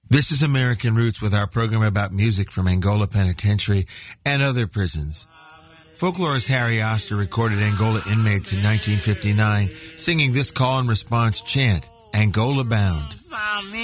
This is American Roots with our program about music from Angola Penitentiary and other prisons. Folklorist Harry Oster recorded Angola inmates in 1959 singing this call and response chant, Angola Bound.